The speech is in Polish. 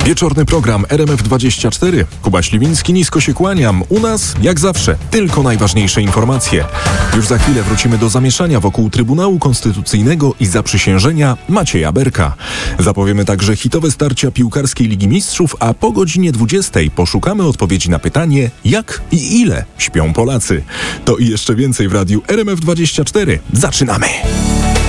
Wieczorny program RMF24. Kuba Śliwiński, nisko się kłaniam. U nas, jak zawsze, tylko najważniejsze informacje. Już za chwilę wrócimy do zamieszania wokół Trybunału Konstytucyjnego i zaprzysiężenia Macieja Berka. Zapowiemy także hitowe starcia piłkarskiej Ligi Mistrzów, a po godzinie 20 poszukamy odpowiedzi na pytanie, jak i ile śpią Polacy. To i jeszcze więcej w radiu RMF24. Zaczynamy!